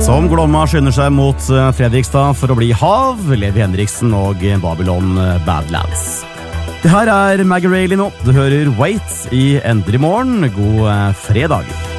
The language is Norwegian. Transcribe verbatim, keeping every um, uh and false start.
Som Glomma skynder seg mot Fredrikstad for å bli Hav, Levi Henriksen og Babylon Badlands. Det her er Maggie Reilly nå. Du hører Wait i Endre Morgen. God fredag.